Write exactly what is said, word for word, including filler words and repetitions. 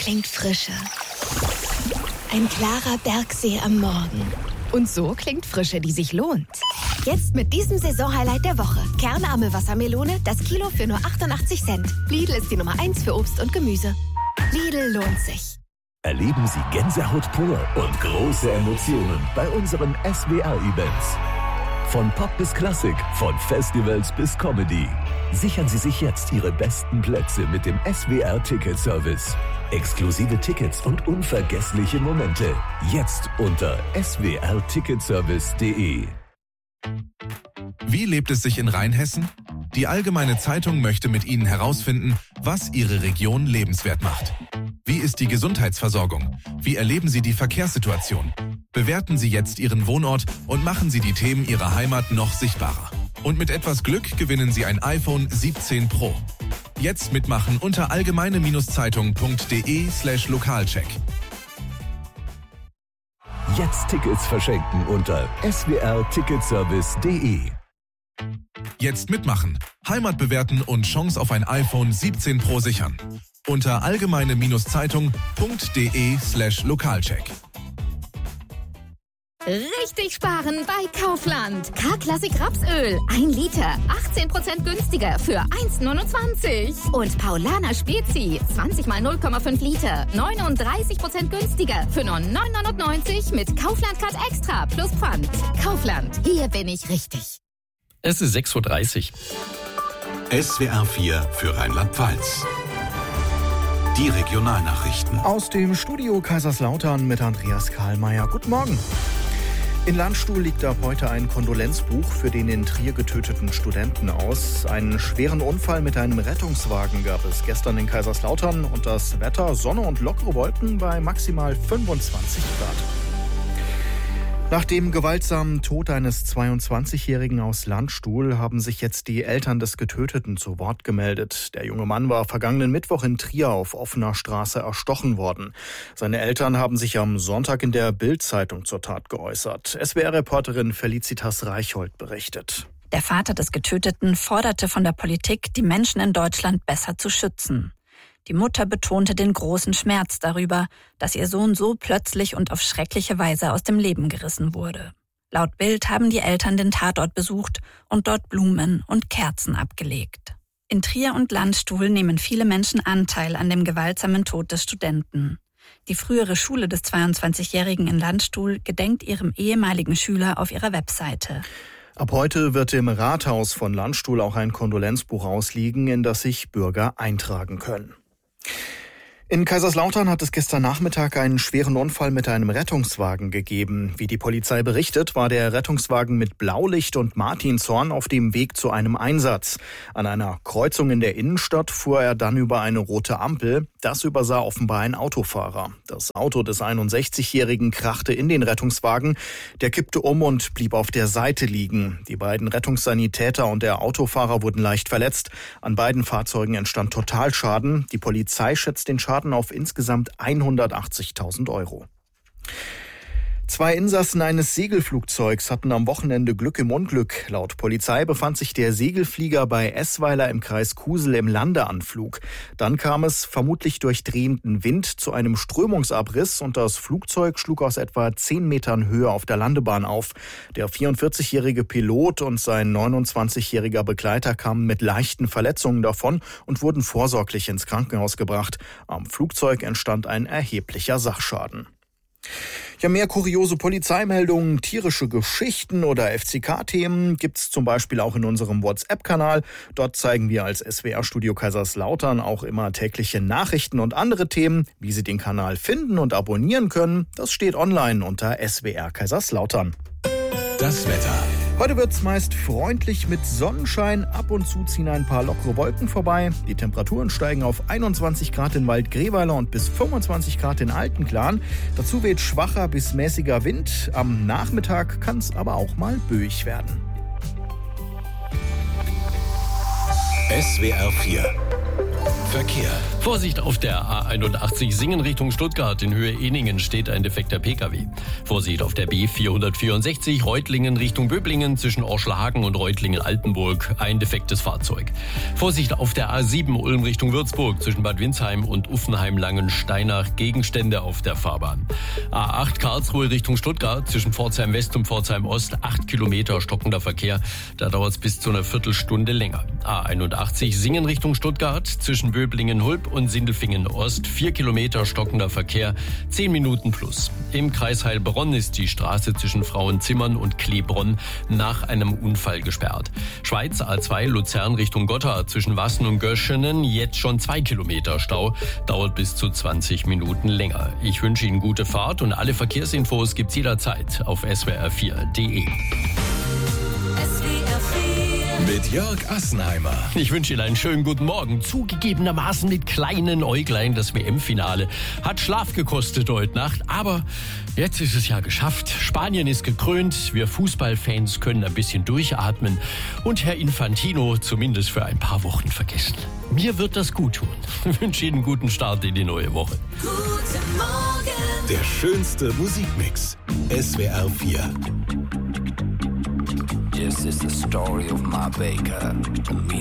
klingt Frische. Ein klarer Bergsee am Morgen. Und so klingt Frische, die sich lohnt. Jetzt mit diesem Saisonhighlight der Woche. Kernarme Wassermelone, das Kilo für nur achtundachtzig Cent. Lidl ist die Nummer eins für Obst und Gemüse. Lidl lohnt sich. Erleben Sie Gänsehaut pur und große Emotionen bei unseren S W R-Events. Von Pop bis Klassik, von Festivals bis Comedy. Sichern Sie sich jetzt Ihre besten Plätze mit dem S W R-Ticket-Service. Exklusive Tickets und unvergessliche Momente. Jetzt unter s w r ticketservice punkt d e. Wie lebt es sich in Rheinhessen? Die Allgemeine Zeitung möchte mit Ihnen herausfinden, was Ihre Region lebenswert macht. Wie ist die Gesundheitsversorgung? Wie erleben Sie die Verkehrssituation? Bewerten Sie jetzt Ihren Wohnort und machen Sie die Themen Ihrer Heimat noch sichtbarer. Und mit etwas Glück gewinnen Sie ein iPhone siebzehn Pro. Jetzt mitmachen unter allgemeine-zeitung punkt d e slash lokalcheck. Jetzt Tickets verschenken unter s w r ticketservice punkt d e. Jetzt mitmachen, Heimat bewerten und Chance auf ein iPhone siebzehn Pro sichern. Unter allgemeine-zeitung punkt d e slash lokalcheck. Richtig sparen bei Kaufland. K-Klassik Rapsöl. ein Liter. achtzehn Prozent günstiger für eins neunundzwanzig. Und Paulaner Spezi. zwanzig mal null Komma fünf Liter. neununddreißig Prozent günstiger für nur neun neunundneunzig mit Kaufland Card Extra plus Pfand. Kaufland. Hier bin ich richtig. Es ist sechs Uhr dreißig. S W R vier für Rheinland-Pfalz. Die Regionalnachrichten. Aus dem Studio Kaiserslautern mit Andreas Karlmeier. Guten Morgen. In Landstuhl liegt ab heute ein Kondolenzbuch für den in Trier getöteten Studenten aus. Einen schweren Unfall mit einem Rettungswagen gab es gestern in Kaiserslautern und das Wetter Sonne und lockere Wolken bei maximal fünfundzwanzig Grad. Nach dem gewaltsamen Tod eines zweiundzwanzigjährigen aus Landstuhl haben sich jetzt die Eltern des Getöteten zu Wort gemeldet. Der junge Mann war vergangenen Mittwoch in Trier auf offener Straße erstochen worden. Seine Eltern haben sich am Sonntag in der Bild-Zeitung zur Tat geäußert. S W R-Reporterin Felicitas Reichhold berichtet. Der Vater des Getöteten forderte von der Politik, die Menschen in Deutschland besser zu schützen. Die Mutter betonte den großen Schmerz darüber, dass ihr Sohn so plötzlich und auf schreckliche Weise aus dem Leben gerissen wurde. Laut Bild haben die Eltern den Tatort besucht und dort Blumen und Kerzen abgelegt. In Trier und Landstuhl nehmen viele Menschen Anteil an dem gewaltsamen Tod des Studenten. Die frühere Schule des zweiundzwanzigjährigen in Landstuhl gedenkt ihrem ehemaligen Schüler auf ihrer Webseite. Ab heute wird im Rathaus von Landstuhl auch ein Kondolenzbuch ausliegen, in das sich Bürger eintragen können. In Kaiserslautern hat es gestern Nachmittag einen schweren Unfall mit einem Rettungswagen gegeben. Wie die Polizei berichtet, war der Rettungswagen mit Blaulicht und Martinshorn auf dem Weg zu einem Einsatz. An einer Kreuzung in der Innenstadt fuhr er dann über eine rote Ampel. Das übersah offenbar ein Autofahrer. Das Auto des einundsechzigjährigen krachte in den Rettungswagen. Der kippte um und blieb auf der Seite liegen. Die beiden Rettungssanitäter und der Autofahrer wurden leicht verletzt. An beiden Fahrzeugen entstand Totalschaden. Die Polizei schätzt den Schaden auf insgesamt hundertachtzigtausend Euro. Zwei Insassen eines Segelflugzeugs hatten am Wochenende Glück im Unglück. Laut Polizei befand sich der Segelflieger bei Essweiler im Kreis Kusel im Landeanflug. Dann kam es vermutlich durch drehenden Wind zu einem Strömungsabriss und das Flugzeug schlug aus etwa zehn Metern Höhe auf der Landebahn auf. Der vierundvierzigjährige Pilot und sein neunundzwanzigjähriger Begleiter kamen mit leichten Verletzungen davon und wurden vorsorglich ins Krankenhaus gebracht. Am Flugzeug entstand ein erheblicher Sachschaden. Ja, mehr kuriose Polizeimeldungen, tierische Geschichten oder F C K-Themen gibt's zum Beispiel auch in unserem WhatsApp-Kanal. Dort zeigen wir als S W R-Studio Kaiserslautern auch immer tägliche Nachrichten und andere Themen. Wie Sie den Kanal finden und abonnieren können, das steht online unter S W R Kaiserslautern. Das Wetter. Heute wird's meist freundlich mit Sonnenschein. Ab und zu ziehen ein paar lockere Wolken vorbei. Die Temperaturen steigen auf einundzwanzig Grad in Waldgreweiler und bis fünfundzwanzig Grad in Altenklan. Dazu weht schwacher bis mäßiger Wind. Am Nachmittag kann's aber auch mal böig werden. S W R vier Verkehr. Vorsicht auf der A einundachtzig Singen Richtung Stuttgart. In Höhe Ehningen steht ein defekter Pkw. Vorsicht auf der B vierhundertvierundsechzig Reutlingen Richtung Böblingen zwischen Orschlagen und Reutlingen-Altenburg. Ein defektes Fahrzeug. Vorsicht auf der A sieben Ulm Richtung Würzburg zwischen Bad Windsheim und Uffenheim-Langensteinach. Gegenstände auf der Fahrbahn. A acht Karlsruhe Richtung Stuttgart zwischen Pforzheim West und Pforzheim Ost. acht Kilometer stockender Verkehr. Da dauert es bis zu einer Viertelstunde länger. A einundachtzig Singen Richtung Stuttgart zwischen Böblingen-Hulb und Sindelfingen-Ost. vier Kilometer stockender Verkehr. zehn Minuten plus. Im Kreis Heilbronn ist die Straße zwischen Frauenzimmern und Kleebronn nach einem Unfall gesperrt. Schweiz A zwei Luzern Richtung Gotthard zwischen Wassen und Göschenen. Jetzt schon zwei Kilometer Stau. Dauert bis zu zwanzig Minuten länger. Ich wünsche Ihnen gute Fahrt und alle Verkehrsinfos gibt's jederzeit auf S W R vier punkt de. Mit Jörg Assenheimer. Ich wünsche Ihnen einen schönen guten Morgen. Zugegebenermaßen mit kleinen Äuglein. Das W M-Finale hat Schlaf gekostet heute Nacht. Aber jetzt ist es ja geschafft. Spanien ist gekrönt. Wir Fußballfans können ein bisschen durchatmen. Und Herr Infantino zumindest für ein paar Wochen vergessen. Mir wird das gut tun. Ich wünsche Ihnen einen guten Start in die neue Woche. Guten Morgen. Der schönste Musikmix. S W R vier. This is the story of my baker.